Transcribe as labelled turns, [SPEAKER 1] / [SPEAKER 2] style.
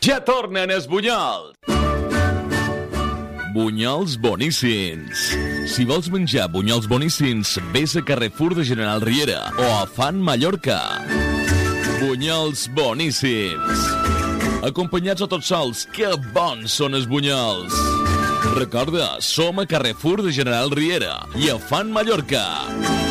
[SPEAKER 1] Ja tornen els bunyols! Bunyols boníssims. Si vols menjar bunyols boníssims, vés a Carrefour de General Riera o a Fan Mallorca. Bunyols boníssims. Acompanyats o tots sols, que bons són els bunyols. Recorda, som a Carrefour de General Riera i a Fan Mallorca.